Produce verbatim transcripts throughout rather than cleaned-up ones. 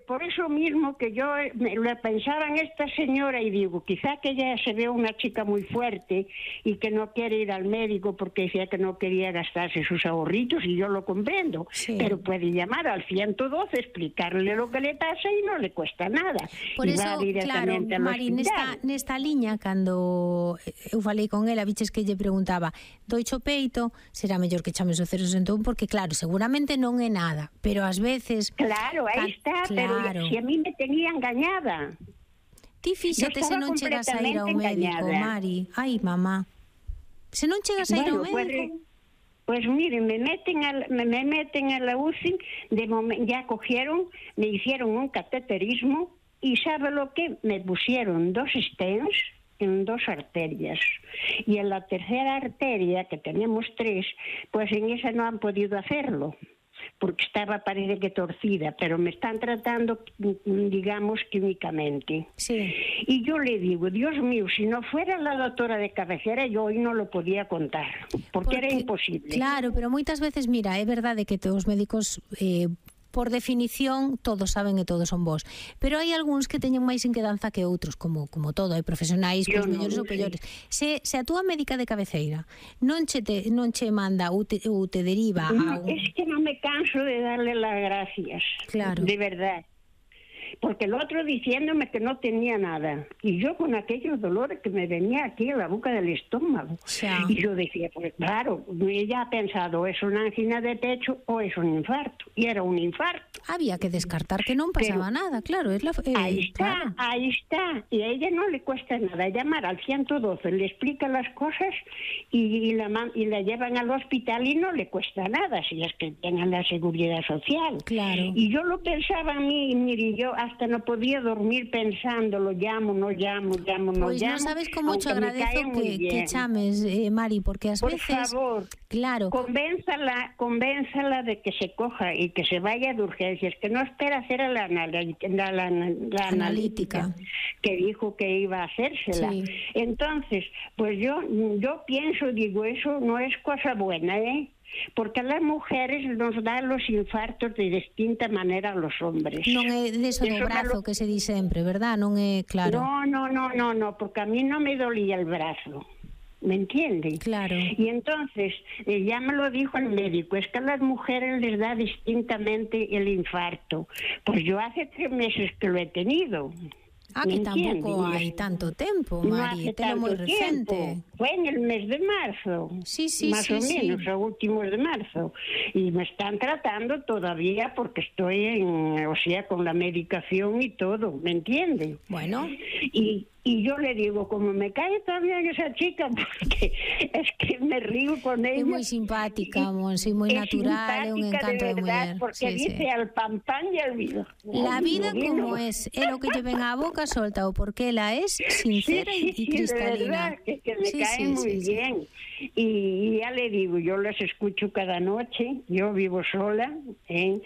por eso mismo que yo me lo pensaba en esta señora y digo, quizá que ella se ve una chica muy fuerte y que no quiere ir al médico porque decía que no quería gastarse sus ahorritos, y yo lo comprendo, sí. pero puede llamar al ciento doce, explicarle lo que le pasa y no le cuesta nada. Por y eso, va directamente claro, al Mari, nesta, hospital. nesta liña, cando eu falei con ela, viches que lle preguntaba, doicho peito, será mellor que chames o cero sesenta e un, porque claro, seguramente non é nada, pero ás veces... Claro, aí está, claro. pero si a mí me tenía engañada. Ti fíxate se non chegas a ir ao médico, Mari. Ai, mamá. Se non chegas a ir bueno, ao médico... Pues, pues mire, me meten a, me, me meten a la U C I, de momen, ya cogieron, me hicieron un cateterismo y ¿sabe lo que? Me pusieron dos stents en dos arterias. Y en la tercera arteria, que tenemos tres, pues en esa no han podido hacerlo, porque estaba, parece que torcida, pero me están tratando, digamos, químicamente. Sí. Y yo le digo, Dios mío, si no fuera la doctora de cabecera, yo hoy no lo podía contar, porque, porque era imposible. Claro, pero moitas veces, mira, é verdade que todos os médicos... Eh, por definición, todos saben e todos son vos. Pero hai algúns que teñen máis inquedanza que outros, como como todo, hai profesionais cos mellores ou peores. Se, se a túa médica de cabeceira non che, te, non che manda ou te, ou te deriva no, a un... Es que non me canso de darle las gracias. Claro. De verdad. Porque el otro diciéndome que no tenía nada, y yo con aquellos dolores que me venía aquí en la boca del estómago, ya. Y yo decía, pues claro, ella ha pensado, es una angina de pecho o es un infarto, y era un infarto. Había que descartar que non pasaba Pero, nada, claro, es la, eh, ahí está, claro. ahí está, y a ella no le cuesta nada llamar al ciento doce, le explica las cosas y, y, la, y la llevan al hospital y no le cuesta nada, si es que tengan la seguridad social. Claro. Y yo lo pensaba a mí, y mire, yo hasta no podía dormir pensando, lo llamo, no llamo, llamo, no pues llamo. Pues no sabes como mucho agradezo que, que chames, eh, Mari, porque as Por veces... Por favor, claro. convénzala, convénzala de que se coja y que se vaya de urgencias, que no espera hacer la, la, la, la, la, la analítica, que dijo que iba a hacérsela. Sí. Entonces, pues yo, yo pienso, digo, eso no es cosa buena, ¿eh? Porque a las mujeres nos dan los infartos de distinta manera a los hombres. Non é deso do brazo lo... que se di sempre, verdad? Non é, claro. No, no, no, no, no, porque a mí no me dolía el brazo. ¿Me entiende? Claro. Y entonces, eh, ya me lo dijo el médico, es que a las mujeres les da distintamente el infarto. Pues yo hace tres meses que lo he tenido. Ah, que tampouco hai tanto tempo, Mari, no telo moi recente. Fue en el mes de marzo, sí, sí, más sí, o menos, sí. a últimos de marzo. Y me están tratando todavía porque estoy en, o sea, con la medicación y todo, ¿me entiende? Bueno. Y, y yo le digo, como me cae también esa chica, porque es que me río con ella. É moi simpática, Monsi, moi natural, é un encanto de, verdad, muller. Porque sí, dice sí. al pan pan y al vino. La vida como es, é lo que lle ven á boca solta, o porque ela es sincera sí, sí, y cristalina. De verdad, que, que me sí, cae sí, muy sí, bien. Sí. Y, y ya le digo, yo las escucho cada noche, yo vivo sola. ¿eh?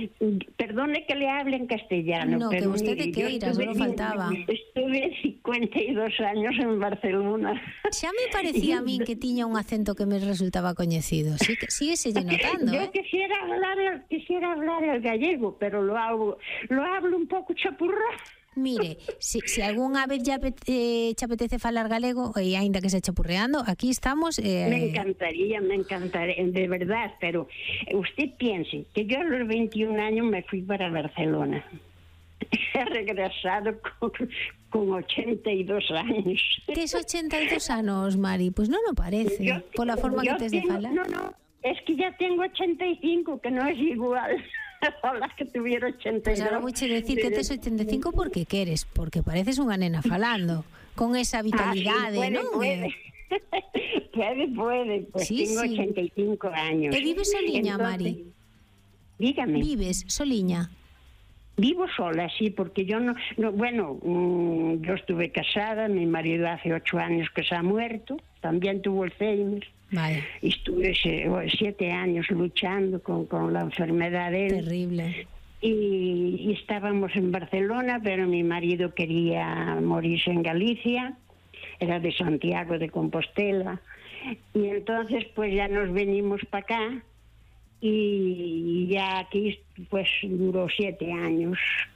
Perdone que le hable en castellano. No, pero que usted mire, te queira, solo faltaba. Estuve cincuenta y dos años en Barcelona. Xa me parecía a mí que tiña un acento que me resultaba coñecido. Sí, que sígueselle notando, Yo ¿eh? quisiera hablar, quisiera hablar el gallego, pero lo hablo, lo hablo un pouco chapurrado. Mire, si, si algunha vez ya eh, te apetece falar galego, e aínda que se chapurreando, aquí estamos... Eh... Me encantaría, me encantaría, de verdad, pero usted piense que yo a los veintiún años me fui para Barcelona. He regresado con, con ochenta y dos años. Tes ochenta y dos anos, Mari? Pois pues non me parece, yo, pola forma que tes tengo, de falar. No, no, es que ya tengo ochenta y cinco, que no es igual a las que tuviera ochenta y dos. Pues ahora vou che decir que tes ochenta y cinco porque queres, porque pareces unha nena falando, con esa vitalidade, ah, sí, puede, non? Puede. puede, puede, pues sí, tengo sí. ochenta y cinco años. E vives soliña, Entonces, Mari? Dígame. Vives soliña? Vivo sola, sí, porque yo no, no bueno, mmm, yo estuve casada, mi marido hace ocho años que se ha muerto, también tuvo Alzheimer. Vale. Estuve siete años luchando con, con la enfermedad de él. Terrible. Y, y estábamos en Barcelona, pero mi marido quería morirse en Galicia, era de Santiago de Compostela, y entonces pues ya nos venimos para acá. Y ya aquí pues duró siete años